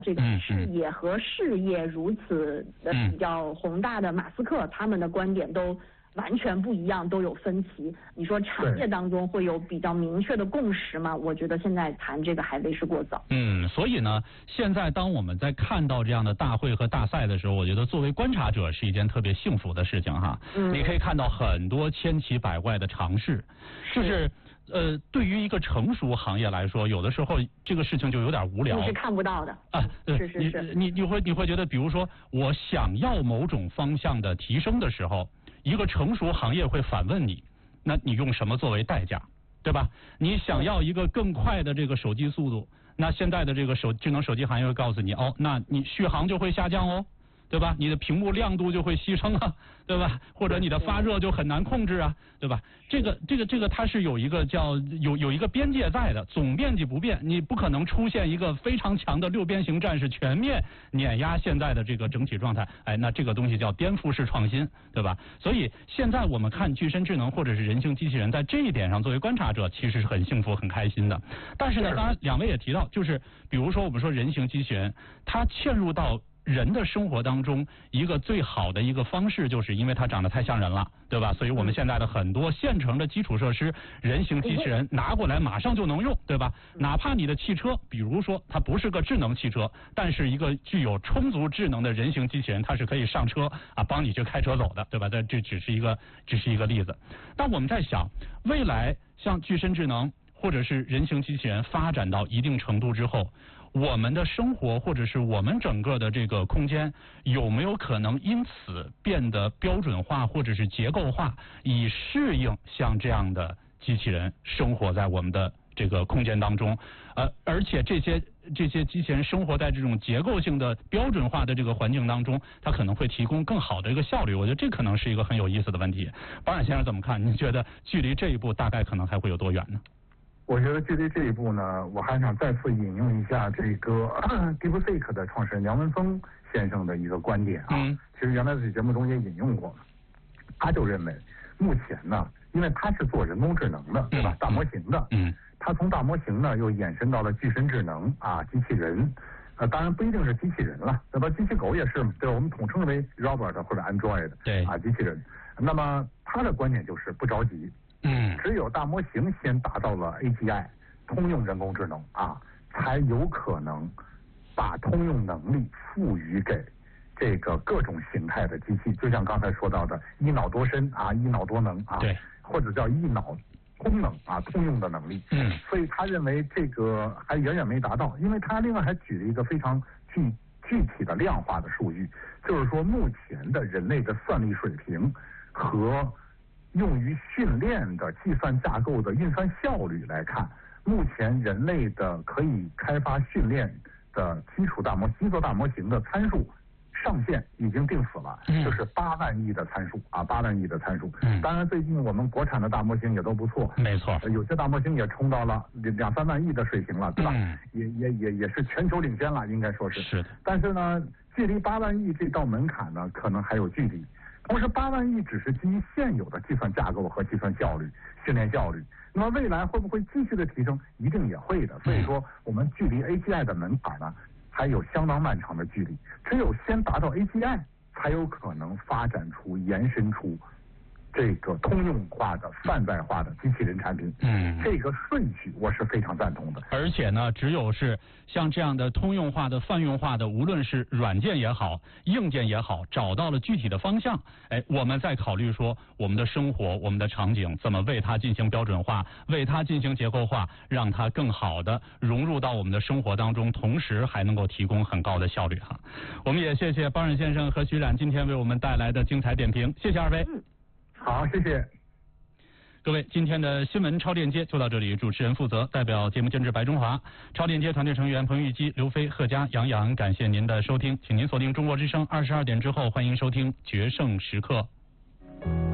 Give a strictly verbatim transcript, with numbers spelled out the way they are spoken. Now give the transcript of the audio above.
这个视野和事业如此的比较宏大的马斯克，他们的观点都完全不一样，都有分歧。你说产业当中会有比较明确的共识吗？我觉得现在谈这个还为时过早。 嗯，所以呢，现在当我们在看到这样的大会和大赛的时候，我觉得作为观察者是一件特别幸福的事情哈。嗯，你可以看到很多千奇百怪的尝试，就是。呃，对于一个成熟行业来说，有的时候这个事情就有点无聊。 你是看不到的啊， 是是是。 你你你会你会觉得，比如说我想要某种方向的提升的时候，一个成熟行业会反问你，那你用什么作为代价，对吧？你想要一个更快的这个手机速度，那现在的这个手智能手机行业会告诉你，哦，那你续航就会下降哦。对吧？你的屏幕亮度就会牺牲啊，对吧？或者你的发热就很难控制啊，对吧？这个这个这个它是有一个叫有有一个边界在的，总面积不变，你不可能出现一个非常强的六边形战士全面碾压现在的这个整体状态。哎，那这个东西叫颠覆式创新，对吧？所以现在我们看具身智能或者是人形机器人，在这一点上作为观察者其实是很幸福很开心的。但是呢，当然两位也提到，就是比如说我们说人形机器人，它嵌入到人的生活当中，一个最好的一个方式，就是因为它长得太像人了，对吧？所以我们现在的很多现成的基础设施，人形机器人拿过来马上就能用，对吧？哪怕你的汽车，比如说它不是个智能汽车，但是一个具有充足智能的人形机器人，它是可以上车啊，帮你去开车走的，对吧？这这只是一个只是一个例子。但我们在想，未来像具身智能或者是人形机器人发展到一定程度之后，我们的生活或者是我们整个的这个空间有没有可能因此变得标准化或者是结构化，以适应像这样的机器人生活在我们的这个空间当中？呃，而且这些这些机器人生活在这种结构性的标准化的这个环境当中，它可能会提供更好的一个效率。我觉得这可能是一个很有意思的问题。保冉先生怎么看？您觉得距离这一步大概可能还会有多远呢？ 我觉得距离这一步呢，我还想再次引用一下这个 DeepSeek 的创始人梁文峰先生的一个观点啊。嗯、其实原来在节目中也引用过，他就认为目前呢，因为他是做人工智能的，对吧？嗯、大模型的，嗯，他从大模型呢又延伸到了具身智能啊，机器人，呃，当然不一定是机器人了，对吧？机器狗也是，对吧？我们统称为 Robot 或者 Android， 对啊，机器人。那么他的观点就是不着急。嗯，只有大模型先达到了 A G I 通用人工智能啊，才有可能把通用能力赋予给这个各种形态的机器，就像刚才说到的一脑多身啊，一脑多能啊，对，或者叫一脑功能啊，通用的能力。嗯，所以他认为这个还远远没达到，因为他另外还举了一个非常具具体的量化的数据，就是说目前的人类的算力水平和用于训练的计算架构的运算效率来看，目前人类的可以开发训练的基础大模基座大模型的参数上限已经定死了，嗯、就是八万亿的参数啊，八万亿的参数。嗯、当然，最近我们国产的大模型也都不错，没错，有些大模型也冲到了两三万亿的水平了，对吧？嗯、也也也也是全球领先了，应该说是。是的。但是呢，距离八万亿这道门槛呢，可能还有距离。同时，八万亿只是基于现有的计算架构和计算效率、训练效率。那么未来会不会继续的提升？一定也会的。所以说，我们距离 A G I 的门槛呢，还有相当漫长的距离。只有先达到 A G I， 才有可能发展出、延伸出这个通用化的、泛在化的机器人产品。嗯，这个顺序我是非常赞同的。 而且呢，只有是像这样的通用化的、泛用化的，无论是软件也好、硬件也好，找到了具体的方向，哎，我们再考虑说我们的生活、我们的场景怎么为它进行标准化，为它进行结构化，让它更好的融入到我们的生活当中，同时还能够提供很高的效率哈。我们也谢谢保冉先生和徐冉今天为我们带来的精彩点评，谢谢二位。嗯， 好，谢谢。 各位，今天的新闻超链接就到这里，主持人负责，代表节目监制白中华，超链接团队成员彭玉基、刘飞、贺佳、杨洋，感谢您的收听，请您锁定中国之声二十二点之后，欢迎收听决胜时刻。